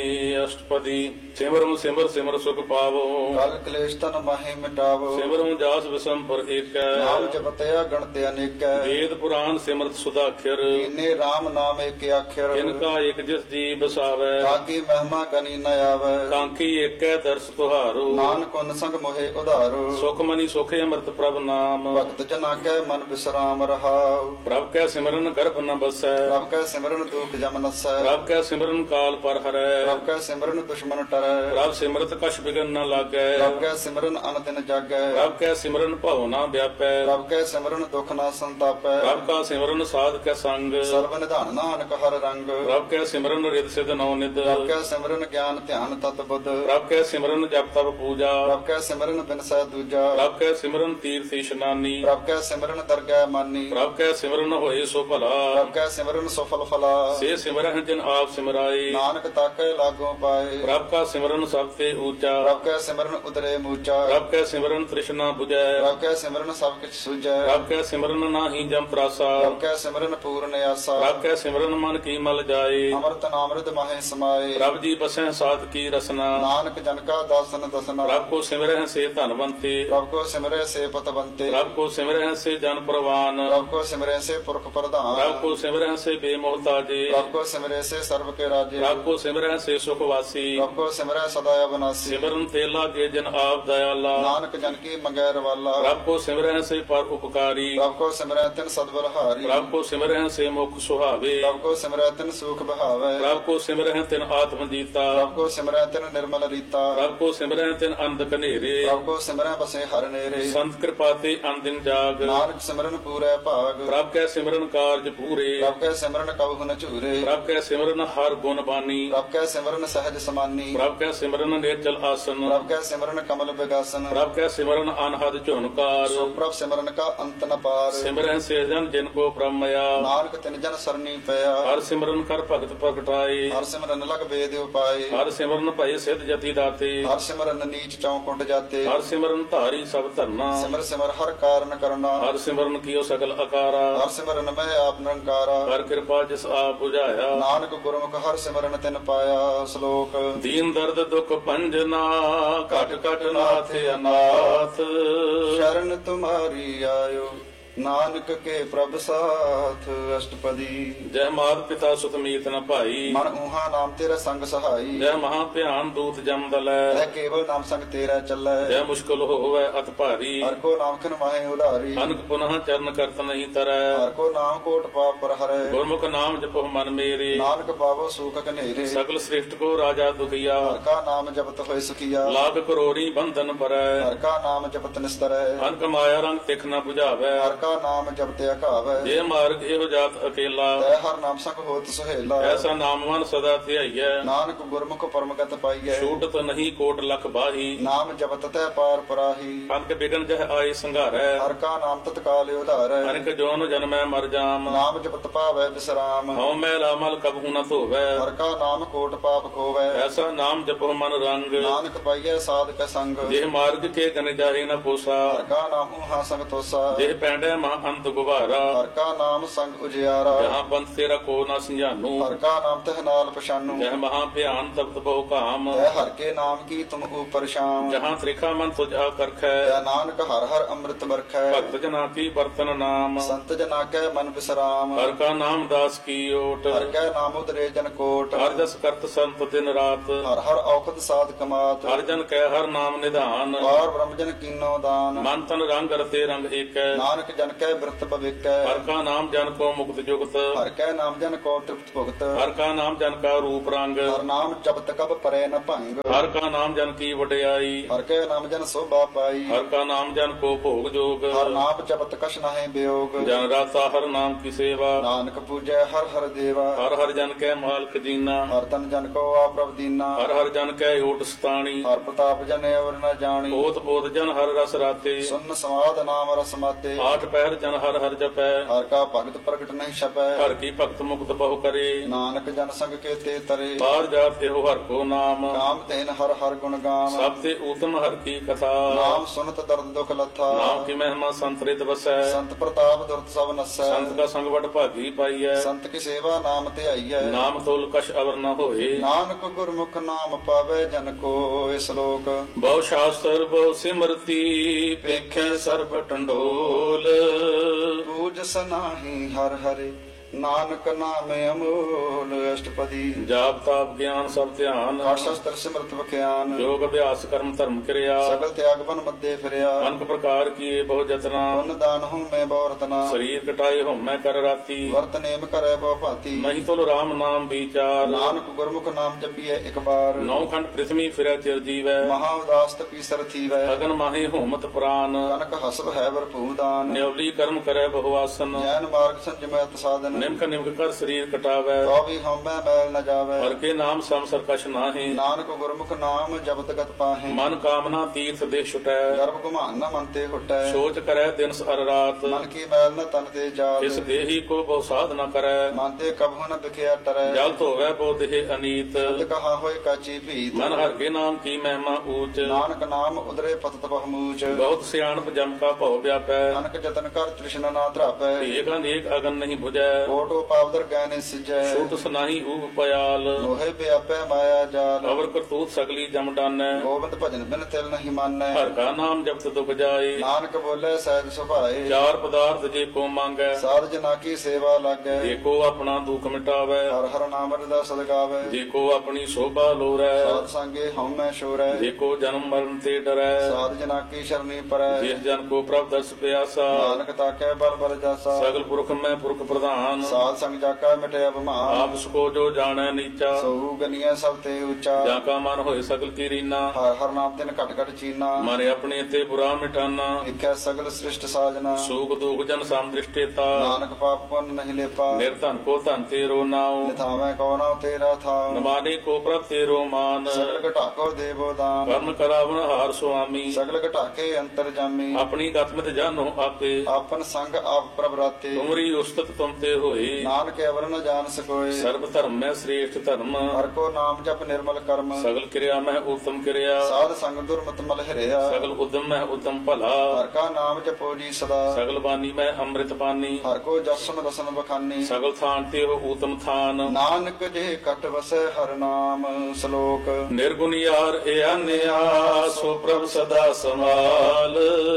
ਅਸ਼ਟਪਦੀ ਸਿਮਰੁ ਸਿਮਰ ਸਿਮਰ ਸੁਖ ਪਾਵੋ। ਕਲ ਕਲੇਸ਼ ਤਨ ਮਾਹੇ ਮਿਟਾਵੋ। ਸਿਮਰੁ ਜਾਸ ਵਿਸੰਪਰ ਏਕੈ। ਨਾਮ ਜਪਤਿਆ ਗਣਤ ਅਨੇਕੈ। ਵੇਦ ਪੁਰਾਨ ਸਿਮਰਤ ਸੁਦਾਖਰ। ਕੀਨੇ RAM ਨਾਮ ਏਕ ਆਖਰ। ਇਨਕਾ ਇਕ ਜਿਸ ਜੀ ਬਸਾਵੈ। ਕਾਕੀ ਮਹਿਮਾ ਗਨੀ ਨ ਆਵੈ। ਕਾਂਕੀ ਏਕੈ ਦਰਸ ਤੁਹਾਰੋ। ਨਾਨਕ ਉਨ ਸੰਗ ਮੋਹਿ ਉਧਾਰੋ। ਸੁਖ ਮਨੀ ਸੁਖੇ ਅੰਮ੍ਰਿਤ ਪ੍ਰਭ ਨਾਮ। ਭਗਤ ਜਨਾ ਕੈ ਮਨ ਬਿਸਰਾਮ ਰਹਾਉ। ਪ੍ਰਭ ਕੈ ਸਿਮਰਨ ਗਰਭ ਨ ਬਸੈ। ਪ੍ਰਭ ਕੈ ਸਿਮਰਨ ਦੁਖ ਜਮ ਨਸੈ। ਪ੍ਰਭ ਕੈ ਸਿਮਰਨ ਕਾਲ ਪਰ ਹਰੈ। ਪ੍ਰਭ ਕੈ ਸਿਮਰਨ ਦੁਸ਼ਮਨ ਟਰੈ। ਪ੍ਰਭ ਸਿਮਰਤ ਕਛ ਬਿਗਨ ਨ ਲਾਗੈ। ਪ੍ਰਭ ਕੈ ਸਿਮਰਨ ਅਨ ਦਿਨ ਜਾਗੈ। ਪ੍ਰਭ ਕੈ ਸਿਮਰਨ ਭਉ ਨ ਵਿਆਪੈ। ਪ੍ਰਭ ਕੈ ਸਿਮਰਨ ਦੁਖ ਨਾ ਸੰਤਾਪੈ। ਪ੍ਰਭ ਕਾ ਸਿਮਰਨ ਸਾਧ ਕੈ ਸੰਗ। ਸਰਬ ਨਿਧਾਨ ਨਾਨਕ ਹਰ ਰੰਗ। ਪ੍ਰਭ ਕੈ ਸਿਮਰਨ ਰਿਦ ਸਿਧ ਨਉ ਨਿਧ। ਪ੍ਰਭ ਕੈ ਸਿਮਰਨ ਗਿਆਨ ਧਿਆਨ ਤਤ ਬੁੱਧ। ਪ੍ਰਭ ਕੈ ਸਿਮਰਨ ਜਪ ਤਪ ਪੂਜਾ। ਪ੍ਰਭ ਕੈ ਸਿਮਰਨ ਬਿਨਸੈ ਦੂਜਾ। ਪ੍ਰਭ ਕੈ ਸਿਮਰਨ ਤੀਰਥ ਇਸ਼ਨਾਨੀ। ਪ੍ਰਭ ਕੈ ਸਿਮਰਨ ਦਰਗਹਿ ਮਾਨੀ। ਪ੍ਰਭ ਕੈ ਸਿਮਰਨ ਹੋਏ ਸੋ ਭਲਾ। ਪ੍ਰਭ ਕੈ ਸਿਮਰਨ ਸਫਲ ਫਲਾ। ਸੇ ਸਿਮਰਹਿ ਜਿਨ ਆਪ ਸਿਮਰਾਏ। ਨਾਨਕ ਤਾਕੈ ਲਾਗੋ ਪਾਏ। ਪ੍ਰਭ ਕਾ ਸਿਮਰਨ ਸਭ ਤੇ ਊਚਾ। ਪ੍ਰਭ ਕੈ ਸਿਮਰਨ ਉਦਰੇ ਮੂਚਾ। ਪ੍ਰਭ ਕੈ ਸਿਮਰਨ ਤ੍ਰਿਸ਼ਨਾ 부ਜੈ। ਪ੍ਰਭ ਕੈ ਸਿਮਰਨ ਸਭ ਕਿਛ ਸੁਝੈ। ਪ੍ਰਭ ਕੈ ਸਿਮਰਨ ਨਾਹੀ ਜਮ ਤਰਾਸਾ। ਪ੍ਰਭ ਕੈ ਸਿਮਰਨ ਪੂਰਨ ਆਸਾ। ਪ੍ਰਭ ਕੈ ਸਿਮਰਨ ਮਨ ਕੀ ਮਲ ਜਾਏ। ਅੰਮ੍ਰਿਤ ਨਾਮ੍ਰਿਤ ਮਾਹੇ ਸਮਾਏ। ਪ੍ਰਭ ਜੀ ਬਸੈ ਸਾਧ ਕੀ ਰਸਨਾ। ਨਾਨਕ ਜਨ ਕਾ ਦਾਸਨ ਦਸਨਾ। ਪ੍ਰਭ ਕੋ ਸਿਮਰਹਿ ਸੇ ਧਨਵੰਤੇ। ਪ੍ਰਭ ਕੋ ਸਿਮਰੈ ਸੇ ਪਤਵੰਤੇ। ਪ੍ਰਭ ਕੋ ਸਿਮਰਹਿ ਸੇ ਜਨ ਪ੍ਰਵਾਨ। ਪ੍ਰਭ ਕੋ ਸਿਮਰੈ ਸੇ ਪੁਰਖ ਪ੍ਰਧਾਨ। ਪ੍ਰਭ ਕੋ ਸਿਮਰਹਿ ਸੇ ਬੇਮੋਹਤਾਜੇ। ਪ੍ਰਭ ਕੋ ਸਿਮਰੈ ਸੇ ਸਰਬ ਕੇ ਰਾਜੇ। ਪ੍ਰਭ ਕੋ ਸਿਮਰਹਿ ਸੇ ਸੁਖ ਵਾਸੀ। ਪ੍ਰਭ ਕੋ ਸਿਮਰੈ ਸਦਾ ਅਬਨਾਸੀ। ਸਿਮਰਨ ਤੇ ਲਾਗੇ ਜਨ ਆਪ ਦਇਆਲਾ। ਨਾਨਕ ਜਨ ਕੀ ਮੰਗੈ ਰਵਾਲਾ। ਪ੍ਰਭ ਕੋ ਸਿਮਰਹਿ ਸੇ ਪਰ ਉਪਕਾਰੀ। ਪ੍ਰਭ ਕੋ ਸਿਮਰੈ ਤਿਨ ਸਦਬਲਹਾਰੀ। ਪ੍ਰਭ ਕੋ ਸਿਮਰਹਿ ਸੇ ਮੁਖ ਸੁਹਾਵੇ। ਪ੍ਰਭ ਕੋ ਸਿਮਰੈ ਤਿਨ ਸੂਖ ਬਹਾਵੈ। ਪ੍ਰਭ ਕੋ ਸਿਮਰਹਿ ਤਿਨ ਆਤਮ ਜੀਤਾ। ਪ੍ਰਭ ਕੋ ਸਿਮਰੈ ਤਿਨ ਨਿਰਮਲ ਰੀਤਾ। ਪ੍ਰਭ ਕੋ ਸਿਮਰਹਿ ਤਿਨ ਅੰਧ ਕਨੇਰੇ। ਪ੍ਰਭ ਕੋ ਸਿਮਰੈ ਬਸੇ ਹਰ ਨੇਰੇ। ਸੰਤ ਕਿਰਪਾ ਤੇ ਅਨਦਿਨ ਜਾਗ। ਨਾਨਕ ਸਿਮਰਨ ਪੂਰੈ ਭਾਗ। ਪ੍ਰਭ ਕੈ ਸਿਮਰਨ ਕਾਰਜ ਪੂਰੇ। ਪ੍ਰਭ ਕੈ ਸਿਮਰਨ ਕਬਹੁ ਨ ਝੂਰੇ। ਪ੍ਰਭ ਕੈ ਸਿਮਰਨ ਹਰ ਗੁਣ ਬਾਨੀ। ਪ੍ਰਭ ਕੈ ਸਿਮਰਨ ਸਹਿਜ ਸਮਾਨੀ। ਪ੍ਰਭ ਕੈ ਸਿਮਰਨ ਨਿਰਜਲ ਆਸਨ। ਪ੍ਰਭ ਕੈ ਸਿਮਰਨ ਕਮਲ ਵਿਗਾਸਨ। ਪ੍ਰਭ ਕੈ ਸਿਮਰਨ ਅਨਹਦ ਝੁਨਕਾਰ। ਸੋ ਪ੍ਰਭ ਸਿਮਰਨ ਕਾ ਅੰਤ ਨ ਪਾਰ। ਸਿਮਰਹਿ ਸੇ ਜਨ ਜਿਨ ਕੋ ਪ੍ਰਮਇਆ। ਨਾਨਕ ਤਿਨ ਜਨ ਸਰਨੀ ਪਿਆ। ਹਰ ਸਿਮਰਨ ਕਰ ਭਗਤ ਪ੍ਰਗਟਾਏ। ਹਰ ਸਿਮਰਨ ਲਗ ਵੇਦ ਉਪਾਏ। ਹਰ ਸਿਮਰਨ ਭਏ ਸਿਧ ਜਤੀ ਦਾਤੇ। ਹਰ ਸਿਮਰਨ ਨੀਚ ਚੌਕੁੰਡ ਜਾਤੇ। ਹਰ ਸਿਮਰਨ ਧਾਰੀ ਸਭ ਧਰਨਾ। ਸਿਮਰ ਸਿਮਰ ਹਰ ਕਾਰਨ ਕਰਨਾ। ਹਰ ਸਿਮਰਨ ਕੀਓ ਸਗਲ ਅਕਾਰਾ। ਹਰ ਸਿਮਰਨ ਮੈਂ ਆਪ ਨਿਰੰਕਾਰਾ। ਹਰ ਕਿਰਪਾ ਜਿਸ ਆਪ 부ਝਾਇਆ। ਨਾਨਕ ਗੁਰਮੁਖ ਹਰ ਸਿਮਰਨ ਤਿਨ ਪਾਇਆ। ਸ਼ਲੋਕ ਦੀਨ ਦਰਦ ਦੁਖ ਭੰਜਨਾ ਘਟ ਘਟ ਨਾਥ ਅਨਾਥ। ਸ਼ਰਨ ਤੁਮਾਰੀ ਆਇਓ ਨਾਨਕ ਕੇ ਪ੍ਰਭ ਸਾਥ। ਅਸ਼ਟਪਦੀ ਜੈ ਮਾਤ ਪਿਤਾ ਸੁਤ ਮੀਤ ਨ ਭਾਈ। ਮਨ ਊਹਾ ਨਾਮ ਤੇਰਾ ਸੰਗ ਸਹਾਈ। ਜੈ ਮਹਾ ਭਿਆਨ ਦੂਤ ਜਮ ਦਲੈ। ਹੈ ਕੇਵਲ ਨਾਮ ਸੰਗ ਤੇਰਾ ਚੱਲੈ। ਜੈ ਮੁਸ਼ਕਲ ਹੋਵੈ ਅਤ ਭਾਰੀ। ਹਰ ਕੋ ਨਾਮ ਖਿਨ ਮਾਹੇ ਉਧਾਰੀ। ਅਨਕ ਪੁਨః ਚਰਨ ਕਰਤ ਨਹੀਂ ਤਰੈ। ਹਰ ਕੋ ਨਾਮ ਕੋਟ ਪਾਪ ਪਰ ਹਰੈ। ਗੁਰਮੁਖ ਨਾਮ ਜਪੋ ਮਨ ਮੇਰੇ। ਨਾਨਕ ਪਾਵੋ ਸੂਖ ਕਨੇਰੇ। ਸਗਲ ਸ੍ਰਿਸ਼ਟ ਕੋ ਰਾਜਾ ਦੁਖੀਆ। ਹਰ ਕਾ ਨਾਮ ਜਪਤ ਹੋਏ ਸੁਖੀਆ। ਲਾਖ ਕਰੋੜੀ ਬੰਧਨ ਪਰੈ। ਹਰ ਕਾ ਨਾਮ ਜਪਤ ਨਿਸਤਰੈ। ਅਨਕ ਮਾਇਆ ਰੰਗ ਤਿਖ ਨ 부ਝਾਵੈ। ਹਰ ਕਾ ਨਾਮ ਜਪਤ ਅਘਾਵੈ। ਜੇ ਮਾਰਗ ਇਹੋ ਜਾਤ ਅਕੇਲਾ। ਤੈ ਹਰ ਨਾਮ ਸੰਗ ਹੋਤ ਸੁਹੇਲਾ। ਐਸਾ ਨਾਮ ਮਨ ਸਦਾ ਧਿਆਈਐ। ਨਾਨਕ ਗੁਰਮੁਖ ਪਰਮਗਤ ਪਾਈਐ। ਛੂਟਤ ਨਹੀਂ ਕੋਟ ਲਖ ਬਾਹੀ। ਨਾਮ ਜਪਤ ਤੈ ਪਾਰ ਪਰਾਹੀ। ਅਨਕ ਬਿਗਨ ਜਹ ਆਏ ਸੰਘਾਰੈ। ਹਰ ਕਾ ਨਾਮ ਤਤਕਾਲ ਉਧਾਰੈ। ਅਨਕ ਜੋਨ ਜਨਮੈ ਮਰ ਜਾਮ। ਨਾਮ ਜਪਤ ਪਾਵੈ ਬਿਸਰਾਮ। ਹਉ ਮੈਲਾ ਮਲ ਕਬਹੂ ਨ ਧੋਵੈ। ਹਰ ਕਾ ਨਾਮ ਕੋਟ ਪਾਪ ਖੋਵੈ। ਐਸਾ ਨਾਮ ਜਪੋ ਮਨ ਰੰਗ। ਨਾਨਕ ਪਾਈਐ ਸਾਧਕ ਸੰਗ। ਜਿਹ ਮਾਰਗ ਕੇ ਗਨ ਜਾਹੇ ਨ ਕੋਸਾ। ਹਰ ਕਾ ਨਾਮ ਊਹਾ ਸੰਗ ਤੋਸਾ। ਜਿਹ ਪੈਂਡੈ ਮਹਾ ਅੰਤ ਗੁਬਾਰਾ। ਹਰ ਕਾ ਨਾਮ ਸੰਗ ਉਜਿਆਰਾ। ਜਹਾਂ ਪੰਥ ਤੇਰਾ ਕੋ ਨ ਸੰਜਾਨੂ। ਹਰ ਕਾ ਨਾਮ ਤਹ ਨਾਲ ਪਛਾਨੂ। ਜਹ ਮਹਾ ਭਿਆਨ ਤਪਤ ਬਹੁ ਕਾਮ। ਤੈ ਹਰ ਕੇ ਨਾਮ ਕੀ ਤੁਮ ਉਪਰ ਸ਼ਾਮ। ਜਹਾਂ ਤ੍ਰਿਖਾ ਮਨ ਤੁਝ ਆਕਰਖੈ। ਤੈ ਨਾਨਕ ਹਰ ਹਰ ਅੰਮ੍ਰਿਤ ਬਰਖੈ। ਭਗਤ ਜਨਾ ਕੀ ਬਰਤਨ ਨਾਮ। ਸੰਤ ਜਨਾ ਕੈ ਮਨ ਬਿਸਰਾਮ। ਹਰ ਕਾ ਨਾਮ ਦਾਸ ਕੀ ਓਟ। ਹਰ ਕੈ ਨਾਮ ਉਦਰੇ ਜਨ ਕੋਟ। ਹਰ ਜਸ ਕਰਤ ਸੰਤ ਦਿਨ ਰਾਤ। ਹਰ ਹਰ ਔਖਦ ਸਾਧ ਕਮਾਤ। ਹਰ ਜਨ ਕੈ ਹਰ ਨਾਮ ਨਿਧਾਨ। ਔਰ ਬ੍ਰਹਮ ਜਨ ਕੀਨੋ ਦਾਨ। ਮਨ ਤਨ ਰੰਗ ਰਤੇ ਰੰਗ ਏਕੈ। ਨਾਨਕ ਜਨ ਕੈ ਬਿਰਤ ਭਵਿਕੈ। ਹਰ ਕਾ ਨਾਮ ਜਨ ਕੋ ਮੁਕਤ ਜੁਗਤ। ਹਰ ਕੈ ਨਾਮ ਜਨ ਕੋ ਤ੍ਰਿਪਤ ਭੁਗਤ। ਹਰ ਕਾ ਨਾਮ ਜਨ ਕਾ ਰੂਪ ਰੰਗ। ਹਰ ਨਾਮ ਜਪਤ ਕਬ ਪਰੈ ਨ ਭੰਗ। ਹਰ ਕਾ ਨਾਮ ਜਨ ਕੀ ਵਡਿਆਈ। ਹਰ ਕੈ ਨਾਮ ਜਨ ਸੋਭਾ ਪਾਈ। ਹਰ ਕਾ ਨਾਮ ਜਨ ਕੋ ਭੋਗ ਜੋਗ। ਹਰ ਨਾਮ ਜਪਤ ਕਛ ਨਾਹਿ ਬਿਯੋਗ। ਜਨ ਰਾਤਾ ਹਰ ਨਾਮ ਕੀ ਸੇਵਾ। ਨਾਨਕ ਪੂਜੈ ਹਰ ਹਰ ਦੇਵਾ। ਹਰ ਹਰ ਜਨ ਕੈ ਮਾਲਕ ਜੀਨਾ। ਹਰ ਤਨ ਜਨ ਕੋ ਆਪ੍ਰਭ ਦੀਨਾ। ਹਰ ਹਰ ਜਨ ਕੈ ਓਟ ਸਤਾਣੀ। ਹਰ ਪ੍ਰਤਾਪ ਜਨ ਅਵਰ ਨ ਜਾਣੀ। ਓਤ ਪੋਤ ਜਨ ਹਰ ਰਸ ਰਾਤੇ। ਸੁਨ ਸਮਾਦ ਨਾਮ ਰਸ ਮਾਤੇ। ਆਠ ਪਹਿਰ ਜਨ ਹਰ ਹਰ ਜਪੈ ਹਰ ਕਾ ਭਗਤ ਪ੍ਰਗਟ ਨਹੀਂ ਛਪੈ ਹਰ ਕੀ ਭਗਤ ਮੁਕਤ ਬਹੁ ਕਰੇ ਨਾਨਕ ਜਨ ਸੰਗ ਕੇ ਤੇ ਤਰੇ ਬਾਹਰ ਜਾਤ ਇਹੋ ਹਰ ਕੋ ਨਾਮ ਕਾਮ ਤੇਨ ਹਰ ਹਰ ਗੁਣ ਗਾਮ ਸਭ ਤੇ ਊਤਮ ਹਰ ਕੀ ਕਥਾ ਨਾਮ ਸੁਨਤ ਦਰਦ ਦੁਖ ਲੱਥਾ ਨਾਮ ਕੀ ਮਹਿਮਾ ਸੰਤਰਿਤ ਵਸੈ ਸੰਤ ਪ੍ਰਤਾਪ ਦੁਰਤ ਸਭ ਨਸੈ ਸੰਤ ਕਾ ਸੰਗ ਵਡ ਭਾਗੀ ਪਾਈਐ ਸੰਤ ਕੀ ਸੇਵਾ ਨਾਮ ਤੇ ਆਈਐ ਨਾਮ ਤੋਲ ਕਛ ਅਵਰ ਨ ਹੋਏ ਨਾਨਕ ਗੁਰਮੁਖ ਨਾਮ ਪਾਵੇ ਜਨ ਕੋ ਇਸ ਲੋਕ ਬਹੁ ਸ਼ਾਸਤਰ ਬਹੁ ਸਿਮਰਤੀ ਪੇਖੈ ਸਰਬ ਟੰਡੋਲ ਪੂਜ ਸਨਾਹੀ ਹਰ ਹਰਿ ਨਾਨਕ ਨਾਮ ਅਮੋਲ ਅਸ਼ਟਪਦੀ ਜਾਪ ਤਾਪ ਗਿਆਨ ਸਭ ਧਿਆਨ ਹਰ ਸ਼ਸਤਰ ਸਿਮਰਤ ਬਖਿਆਨ ਯੋਗ ਅਭਿਆਸ ਕਰਮ ਧਰਮ ਕਿਰਿਆ ਸਗਲ ਤਿਆਗ ਬਨ ਮੱਦੇ ਫਿਰਿਆ ਅਨਕ ਪ੍ਰਕਾਰ ਕੀਏ ਬਹੁ ਜਤਨਾ ਪੁੰਨ ਦਾਨ ਹੂੰ ਮੈਂ ਬਹੁ ਰਤਨਾ ਸਰੀਰ ਕਟਾਏ ਹਉਮੈ ਕਰ ਰਾਤੀ ਵਰਤ ਨੇਮ ਕਰੈ ਬਹੁ ਭਾਤੀ ਨਹੀਂ ਤੁਲ ਰਾਮ ਨਾਮ ਵਿਚਾਰ ਨਾਨਕ ਗੁਰਮੁਖ ਨਾਮ ਜਪੀਐ ਇੱਕ ਬਾਰ ਨੌ ਖੰਡ ਪ੍ਰਿਥਵੀ ਫਿਰੈ ਚਿਰ ਜੀਵੈ ਮਹਾ ਉਦਾਸ ਤਪੀ ਸਰ ਥੀਵੈ ਅਗਨ ਮਾਹੇ ਹੋਮਤ ਪ੍ਰਾਨ ਕਨਕ ਹਸਬ ਹੈ ਵਰਪੂ ਦਾਨ ਨਿਉਲੀ ਕਰਮ ਕਰੈ ਬਹੁ ਆਸਨ ਜੈਨ ਮਾਰਗ ਸੰਜਮੈ ਸਾਧਨ ਨਿਮਕ ਨਿਮਕ ਕਰ ਸਰੀਰ ਕਟਾਵੈ ਤੋ ਵੀ ਹਉਮੈ ਮੈਲ ਨ ਜਾਵੈ ਹਰ ਕੇ ਨਾਮ ਸਮ ਸਰਕਸ਼ ਨਾਹੀ ਨਾਨਕ ਗੁਰਮੁਖ ਨਾਮ ਜਪਤ ਗਤ ਪਾਹੇ ਮਨ ਕਾਮਨਾ ਤੀਰਥ ਦੇ ਛੁਟੈ ਗਰਭ ਗੁਮਾਨ ਨ ਮਨ ਤੇ ਹੁਟੈ ਸੋਚ ਕਰੈ ਦਿਨ ਅਰ ਰਾਤ ਮਨ ਕੀ ਮੈਲ ਨ ਤਨ ਤੇ ਜਾਲ ਇਸ ਦੇਹੀ ਕੋ ਬਹੁ ਸਾਧ ਨ ਕਰੈ ਮਨ ਤੇ ਕਬਹੁ ਨ ਬਿਖਿਆ ਟਰੈ ਜਲ ਧੋਵੈ ਬਹੁ ਦੇਹ ਅਨੀਤ ਅੰਤ ਕਹਾ ਹੋਏ ਕਾਚੀ ਭੀਤ ਮਨ ਹਰ ਕੇ ਨਾਮ ਕੀ ਮਹਿਮਾ ਊਚ ਨਾਨਕ ਨਾਮ ਉਦਰੇ ਪਤਤ ਬਹੁਮੂਚ ਬਹੁਤ ਸਿਆਣਪ ਜਮ ਕਾ ਭਉ ਵਿਆਪੈ ਨਾਨਕ ਜਤਨ ਕਰ ਤ੍ਰਿਸ਼ਨਾ ਨਾ ਧਰਾਪੈ ਏਕ ਅਨੇਕ ਅਗਨ ਨਹੀਂ 부ਜੈ ਕੋਟੋ ਪਾਵਦਰ ਗੈਨੇ ਸਿਜੈ ਛੂਟ ਸੁਨਾਹੀ ਊਪ ਪਿਆਲ ਲੋਹੇ ਵਿਆਪੈ ਮਾਇਆ ਜਾਲ ਅਵਰ ਕਰਤੂਤ ਸਗਲੀ ਜਮ ਡਾਨੈ ਗੋਬਿੰਦ ਭਜਨ ਬਿਨ ਤਿਲ ਨਹੀਂ ਮਾਨੈ ਹਰ ਕਾ ਨਾਮ ਜਪਤ ਦੁਖ ਜਾਏ ਨਾਨਕ ਬੋਲੇ ਸਹਿਜ ਸੁਭਾਏ ਚਾਰ ਪਦਾਰਥ ਜੇ ਕੋ ਮੰਗੈ ਸਾਧ ਜਨਾ ਕੀ ਸੇਵਾ ਲਾਗੈ ਜੇ ਕੋ ਆਪਣਾ ਦੁਖ ਮਿਟਾਵੈ ਹਰ ਹਰ ਨਾਮ ਰਦਾ ਸਦਗਾਵੈ ਜੇ ਕੋ ਆਪਣੀ ਸ਼ੋਭਾ ਲੋਰੈ ਸਾਧ ਸੰਗੇ ਹਉਮੈ ਸ਼ੋਰੈ ਜੇ ਕੋ ਜਨਮ ਮਰਨ ਤੇ ਡਰੈ ਸਾਧ ਜਨਾ ਕੀ ਸ਼ਰਨੀ ਪਰੈ ਜਿਸ ਜਨ ਕੋ ਪ੍ਰਭ ਦਰਸ ਪਿਆਸਾ ਨਾਨਕ ਤਾਕੈ ਬਲ ਬਲ ਜਾਸਾ ਸਗਲ ਪੁਰਖ ਮੈਂ ਪੁਰਖ ਪ੍ਰਧਾਨ ਸਾਧ ਸੰਗ ਜਾਕਾ ਮਿਟਿਆ ਬਿਮਾਰ ਆਪ ਸਕੋ ਜੋ ਜਾਣੈ ਨੀਚਾ ਸੋ ਗਨੀਐ ਸਭ ਤੇ ਉੱਚਾ ਜਾਂ ਕਾ ਮਨ ਹੋਏ ਸਗਲ ਕੀ ਰੀਨਾ ਹਰ ਹਰ ਨਾਮ ਤਿਨ ਘਟ ਘਟ ਚੀਨਾ ਮਨ ਆਪਣੇ ਤੇ ਬੁਰਾ ਮਿਟਾਨਾ ਇਕੈ ਸਗਲ ਸ੍ਰਿਸ਼ਟ ਸਾਜਨਾ ਸੂਖ ਦੁਖ ਜਨ ਸਮ ਦ੍ਰਿਸ਼ਟੇਤਾ ਨਾਨਕ ਪਾਪ ਪੁੰਨ ਨਹੀਂ ਲੇਪਾ ਨਿਰਧਨ ਕੋ ਧਨ ਤੇਰੋ ਨਾਉ ਨਿਥਾਵੈ ਕੋ ਨਾਉ ਤੇਰਾ ਥਾਉ ਨਮਾਨੇ ਕੋ ਪ੍ਰਭ ਤੇਰੋ ਮਾਨ ਸਗਲ ਘਟਾਕੋ ਦੇਵੋ ਦਾਨ ਕਰਮ ਕਰਾਵਨ ਹਾਰ ਸੁਆਮੀ ਸਗਲ ਘਟਾਕੇ ਅੰਤਰ ਜਾਮੀ ਆਪਣੀ ਗਤਮਿਤ ਜਾਨੋ ਆਪੇ ਆਪਨ ਸੰਗ ਆਪ ਪ੍ਰਭ ਰਾਤੇ ਤੁਮਰੀ ਉਸਤਤ ਤੁਮ ਤੇ ਹੋਏ ਨਾਨਕ ਅਵਰ ਨ ਜਾਣ ਸਕੋਏ ਸਰਬ ਧਰਮ ਮੈਂ ਸ੍ਰੇਸ਼ਟ ਧਰਮ ਹਰ ਕੋ ਨਾਮ ਜਪ ਨਿਰਮਲ ਕਰਮ ਸਗਲ ਕਿਰਿਆ ਮੈਂ ਉਤਮ ਕਿਰਿਆ ਸਾਧ ਸੰਗ ਦੁਰਮਤ ਮਲ ਹਿਰਿਆ ਸਗਲ ਉਦਮ ਮੈਂ ਉਤਮ ਭਲਾ ਹਰ ਕਾ ਨਾਮ ਜਪੋ ਜੀ ਸਦਾ ਸਗਲ ਬਾਣੀ ਮੈਂ ਅੰਮ੍ਰਿਤ ਪਾਨੀ ਹਰ ਕੋ ਜਸਨ ਰਸਨ ਬਖਾਨੀ ਸਗਲ ਥਾਨ ਤੇ ਹੋ ਊਤਮ ਥਾਨ ਨਾਨਕ ਜੇ ਕਟ ਵਸੈ ਹਰ ਨਾਮ ਸ਼ਲੋਕ ਨਿਰਗੁਣ ਯਾਰ ਇਆਨਿਆ ਸੋ ਪ੍ਰਭ ਸਦਾ ਸਮਾਲ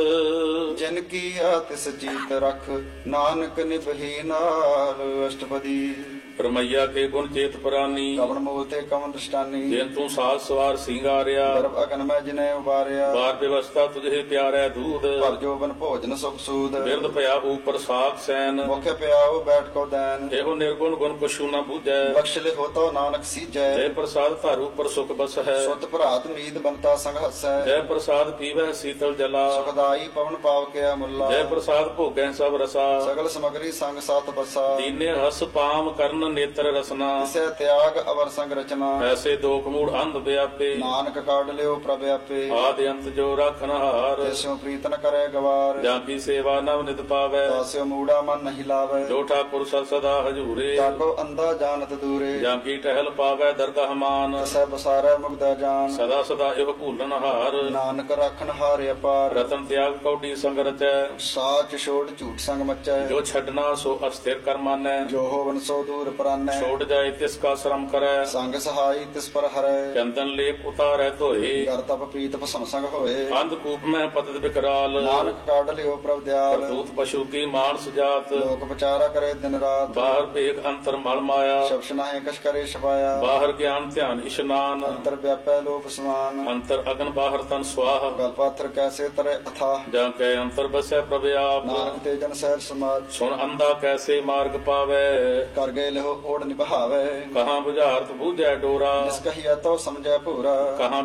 ਜਿਨ ਕੀਆ ਤਿਸ ਜੀਤ ਰਖ ਨਾਨਕ ਨਿਭੀ ਨਾਲ ਅਸ਼ਟਪਦੀ ਪਰਮਈਆ ਕੇ ਗੁਣ ਚੇਤ ਪ੍ਰਾਨੀ ਕਵਨ ਮੂਲ ਤੇ ਕਵਨ ਦ੍ਰਿਸ਼ਟਾਨੀ ਜਿਨ ਤੂੰ ਸਾਜ ਸਵਾਰ ਸਿੰਗਾਰਿਆ ਗਰਭ ਅਗਨ ਮੈਂ ਜਿਨੇ ਉਬਾਰਿਆ ਬਾਰ ਵਿਵਸਥਾ ਤੁਝੇ ਪਿਆਰੈ ਦੂਧ ਭਰ ਜੋਬਨ ਭੋਜਨ ਸੁਖ ਸੂਦ ਬਿਰਦ ਭਇਆ ਉਪਰ ਸਾਖ ਸੈਨ ਮੁਖ ਪਿਆਉ ਬੈਠ ਕੋ ਦੈਨ ਇਹੋ ਨਿਰਗੁਣ ਗੁਣ ਕਛੂ ਨਾ ਬੂਝੈ ਬਖਸ਼ ਲੇ ਹੋਤੋ ਨਾਨਕ ਸੀਜੈ ਜੈ ਪ੍ਰਸਾਦ ਧਾਰ ਉਪਰ ਸੁਖ ਬਸ ਹੈ ਸੁਤ ਭਰਾਤ ਮੀਤ ਬੰਤਾ ਸੰਗ ਹਸੈ ਜੈ ਪ੍ਰਸਾਦ ਪੀਵੈ ਸੀਤਲ ਜਲਾ ਸੁਖਦਾਈ ਪਵਨ ਪਾਵ ਕੇ ਮੁੱਲਾ ਜੈ ਪ੍ਰਸਾਦ ਭੋਗੈ ਸਭ ਰਸਾ ਸਗਲ ਸਮਗਰੀ ਸੰਗ ਸਾਤ ਬਸਾ ਦੀਨੇ ਹਸ ਪਾਮ ਕਰਨ ਨੇਤਰ ਰਸਨਾ ਤਿਸੈ ਤਿਆਗ ਅਵਰ ਸੰਗ ਰਚਨਾ ਐਸੇ ਦੋਖ ਮੂੜ ਅੰਧ ਵਿਆਪੇ ਨਾਨਕ ਕਾਢ ਲਿਓ ਪ੍ਰਭ ਆਪੇ ਆਦ ਅੰਤ ਜੋ ਰੱਖਨ ਹਾਰ ਤਿਸਿਉ ਪ੍ਰੀਤ ਨ ਕਰੇ ਗਵਾਰ ਜਾਂ ਕੀ ਸੇਵਾ ਨਵ ਨਿਤ ਪਾਵੈ ਤਾਸਿਉ ਮੂੜਾ ਮਨ ਨਹੀਂ ਲਾਵੇ ਜੋ ਠਾਕੁਰ ਸਦ ਸਦਾ ਹਜੂਰੇ ਤਾਕੋ ਅੰਦਾ ਜਾਣਤ ਦੂਰੇ ਜਾਂ ਕੀ ਟਹਿਲ ਪਾਵੈ ਦਰਗਹ ਮਾਨ ਤਿਸੈ ਬਸਾਰੈ ਮੁਗਦਾ ਜਾਨ ਸਦਾ ਸਦਾ ਇਹੋ ਭੂਲਨ ਹਾਰ ਨਾਨਕ ਰਾਖਨ ਹਾਰਿ ਅਪਾਰ ਰਤਨ ਤਿਆਗ ਕੌਡੀ ਸੰਗ ਰਚੈ ਸਾਚ ਛੋੜ ਝੂਠ ਸੰਗ ਮਚੈ ਜੋ ਛੱਡਣਾ ਸੋ ਅਸਥਿਰ ਕਰ ਮਾਨੈ ਜੋ ਹੋਵਨ ਸੋ ਦੂਰ ਪਰਾਨੈ ਛੋੜ ਜਾਏ ਤਿਸ ਕਾ ਸ਼ਰਮ ਕਰੈ ਸੰਗ ਸਹਾਈ ਤਿਸ ਪਰ ਹਰੈ ਚੰਦਨ ਲੇਪ ਉਤਾਰੈ ਧੋਏ ਕਰ ਤਪ ਪ੍ਰੀਤ ਭਸਮ ਸੰਗ ਹੋਏ ਅੰਧ ਕੂਪ ਮੈਂ ਪਤਿਤ ਵਿਕਰਾਲ ਨਾਨਕ ਕਾਢ ਲਿਓ ਪ੍ਰਭ ਦਿਆਲ ਕਰਤੂਤ ਪਸ਼ੂ ਕੀ ਮਾਨਸ ਜਾਤ ਲੋਕ ਵਿਚਾਰਾ ਕਰੇ ਦਿਨ ਰਾਤ ਬਾਹਰ ਭੇਖ ਅੰਤਰ ਮਲ ਮਾਇਆ ਸ਼ਬਦ ਨਾਹੇ ਕਛ ਕਰੇ ਛਪਾਇਆ ਬਾਹਰ ਗਿਆਨ ਧਿਆਨ ਇਸ਼ਨਾਨ ਅੰਤਰ ਵਿਆਪੈ ਲੋਕ ਸਮਾਨ ਅੰਤਰ ਅਗਨ ਬਾਹਰ ਤਨ ਸਵਾਹ ਗਲ ਪਾਥਰ ਕੈਸੇ ਤਰੇ ਅਥਾ ਜਾਂ ਕੈ ਅੰਤਰ ਬਸੈ ਪ੍ਰਭ ਆਪ ਨਾਨਕ ਤੇ ਜਨ ਸਹਿਜ ਸਮਾਜ ਸੁਣ ਅੰਧਾ ਕੈਸੇ ਮਾਰਗ ਪਾਵੈ ਕਰ ਗਏ ਲਿਓ ਓੜ ਨਿਭਾਵੇ ਕਹਾਂ ਬੁਝਾਰਤ ਬੂਝੈ ਡੋਰਾ ਜਿਸ ਕਹੀਆ ਤੋ ਸਮਝੈ ਭੂਰਾ ਕਹਾਂ